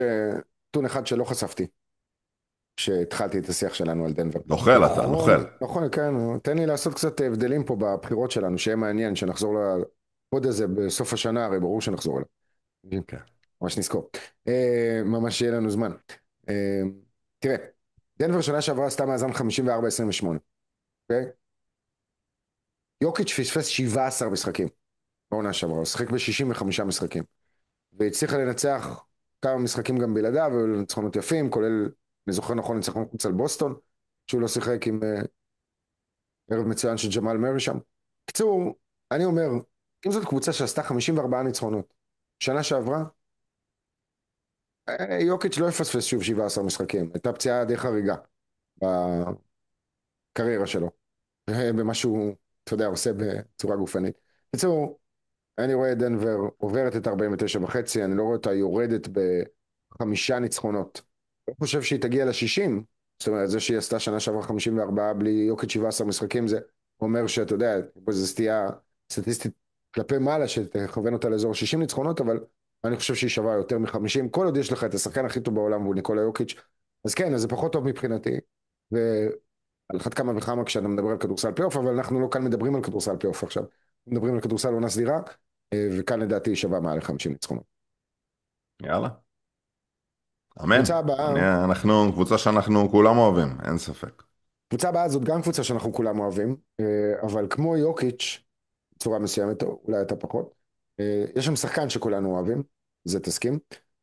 נתון אחד שלא חשפתי, כשהתחלתי את השיח שלנו על דנבר. נוכל אתה, נוכל. נכון, נכון, כן, תן לי לעשות קצת הבדלים פה בבחירות שלנו, שיהיה מעניין, שנחזור לפוד הזה בסוף השנה, הרי ברור שנחזור אליו. כן. ממש נזכור. ממש יהיה לנו זמן. אה, תראה, דנבר שנה שעברה עשתה מאזן 54-28, אוקיי? יוקיץ' פספס 17 משחקים בעונה שעברה, הוא שיחק ב-65 משחקים, והצליחה לנצח כמה משחקים גם בלעדיו, וניצחונות יפים, כולל, אני זוכר נכון, ניצחון חוץ על בוסטון, שהוא לא שיחק עם ערב מצוין של ג'מאל מרי שם. קצור, אני אומר, אם זאת קבוצה שעשתה 54 ניצחונות, שנה שעברה, יוקיץ' לא יפספס שוב 17 משחקים, הייתה פציעה די חריגה בקריירה שלו, במה שהוא, אתה יודע, עושה בצורה גופנית. בקיצור, אני רואה את דנבר עוברת את 49 וחצי, אני לא רואה אותה יורדת בחמישה ניצחונות. אני חושב שהיא תגיע ל-60, זאת אומרת, זה שהיא עשתה שנה שעברה 54 בלי יוקיץ' 17 משחקים, זה אומר שאתה יודע, זו סטייה סטטיסטית כלפי מעלה, שתכוון אותה לאזור 60 ניצחונות, אבל אני חושב שהיא שווה יותר מ-50, כל עוד יש לך את השחקן הכי טוב בעולם, והוא ניקולה יוקיץ', אז כן, אז זה פחות טוב מבחינתי, ועל אחת כמה וכמה כשאתה מדבר על כדורסל פלייאוף, אבל אנחנו לא כאן מדברים על כדורסל פלייאוף עכשיו, מדברים על כדורסל עונה סדירה, וכאן לדעתי היא שווה מעל 50 ניצחונות. יאללה, אמן. קבוצה הבאה, אנחנו קבוצה שאנחנו כולם אוהבים, אין ספק. קבוצה הבאה זאת גם קבוצה שאנחנו כולם אוהבים, אבל כמו יוקיץ', בצורה מסוימת, או אולי אתה פחות, יש שם שחקן שכולנו אוהבים, זה תסכים,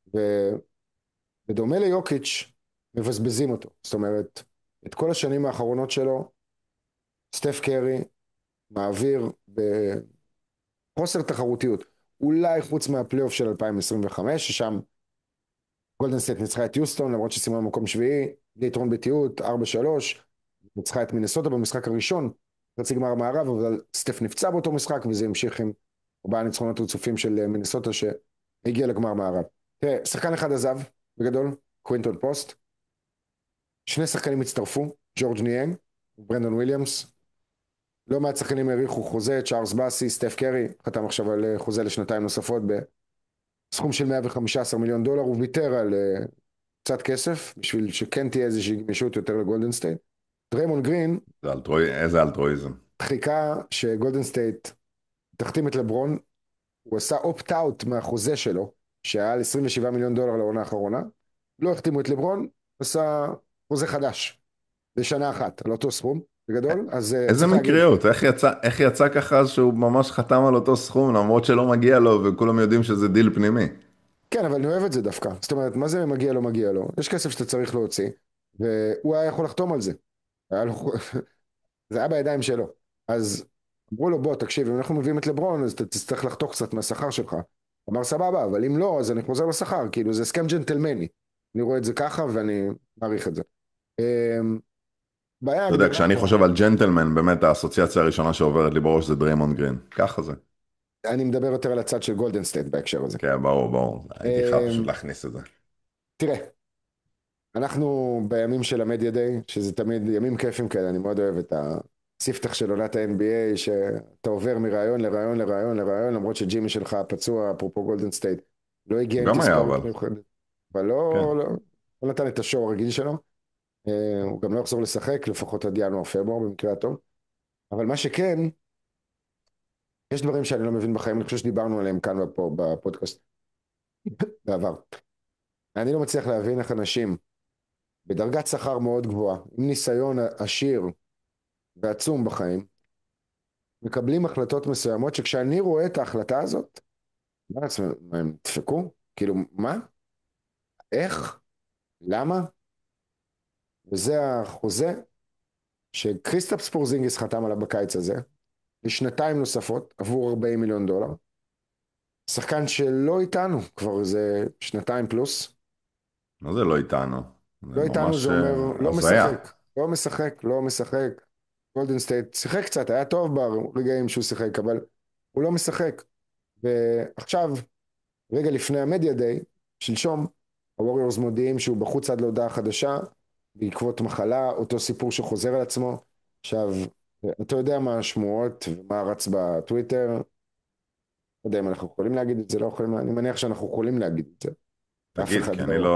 ובדומה ליוקיץ', מבזבזים אותו. זאת אומרת, את כל השנים האחרונות שלו, סטף קרי מעביר בחוסר תחרותיות, אולי חוץ מהפלייאוף של 2025, ששם גולדן סטייט ניצחה את יוסטון, למרות שסיימה במקום שביעי, יתרון בתיעוד, 4-3, ניצחה את מינסוטה במשחק הראשון, חצי גמר המערב, אבל סטף נפצע באותו משחק, וזה המשיך עם 4 ניצחונות רצופים של מינסוטה שהגיע לגמר מערב. תראה, שחקן אחד עזב, בגדול, קווינטון פוסט, שני שחקנים הצטרפו, ג'ורג' ניאנג וברנדון וויליאמס, לא מעט שחקנים האריכו חוזה, צ'ארלס באסי, סטף קרי, חתם עכשיו על חוזה לשנתיים נוספות בסכום של 115 מיליון דולר, הוא ויתר על קצת כסף, בשביל שכן תהיה איזושהי גמישות יותר לגולדן סטייט. דריימון גרין איזה אלטרואיזם. חיכה שגולדן סטייט תחתים את לברון, הוא עשה אופט-אאוט מהחוזה שלו, שהיה על 27 מיליון דולר לעונה האחרונה, לא החתימו את לברון, עשה חוזה חדש, לשנה אחת, על אותו סכום, בגדול, אז איזה צריך להגיד, מקריות, איך יצא ככה שהוא ממש חתם על אותו סכום למרות שלא מגיע לו וכולם יודעים שזה דיל פנימי. כן, אבל אני אוהב את זה דווקא, זאת אומרת, מה זה מגיע לו, מגיע לו, יש כסף שאתה צריך להוציא, והוא היה יכול לחתום על זה, היה לו, זה היה בידיים שלו, אז אמרו לו, בוא, תקשיב, אם אנחנו מביאים את לברון, אז אתה תצטרך לחתוך קצת מהשכר שלך. אמר, סבבה, אבל אם לא, אז אני חוזר לשכר, כאילו, זה הסכם ג'נטלמני. אני רואה את זה ככה, ואני מעריך את זה. בעיה אתה יודע, הגדולה כשאני פה, חושב על ג'נטלמן, באמת האסוציאציה הראשונה שעוברת לי בראש זה דריימונד גרין. ככה זה. אני מדבר יותר על הצד של גולדן סטייט בהקשר הזה. כן, ברור, ברור. הייתי חייב פשוט להכניס את זה. תראה, אנחנו בימים של המדיה דיי, שזה תמיד ימים כיפים כאלה, אני מאוד אוהב את הספתח של עונת ה-NBA, שאתה עובר מרעיון לרעיון לרעיון לרעיון, למרות שג'ימי שלך פצוע, אפרופו גולדן סטייט, לא הגיע הוא עם גם היה תזכורת אבל. מיוחדת, אבל כן. לא נתן את השואו הרגיל שלו, הוא גם לא יחזור לשחק, לפחות עד ינואר-פברואר במקרה הטוב, אבל מה שכן, יש דברים שאני לא מבין בחיים, אני חושב שדיברנו עליהם כאן בפודקאסט בעבר. אני לא מצליח להבין איך אנשים בדרגת שכר מאוד גבוהה, עם ניסיון עשיר ועצום בחיים, מקבלים החלטות מסוימות שכשאני רואה את ההחלטה הזאת, מה לעצמם, מה, הם דפקו? כאילו, מה? איך? למה? וזה החוזה שקריסטפס פורזינגיס חתם עליו בקיץ הזה, לשנתיים נוספות עבור 40 מיליון דולר. שחקן שלא איתנו כבר איזה שנתיים פלוס. מה זה לא איתנו? זה לא איתנו זה ממש אומר לא הזיה. משחק, לא משחק, לא משחק. גולדן סטייט שיחק קצת, היה טוב ברגעים שהוא שיחק, אבל הוא לא משחק. ועכשיו, רגע לפני המדיה דיי, שלשום, הווריורס מודיעים שהוא בחוץ עד להודעה חדשה, בעקבות מחלה, אותו סיפור שחוזר על עצמו. עכשיו, אתה יודע מה השמועות ומה רץ בטוויטר, לא יודע אם אנחנו יכולים להגיד את זה, לא יכולים, אני מניח שאנחנו יכולים להגיד את זה. אף תגיד, אחד כי אני לא, לא,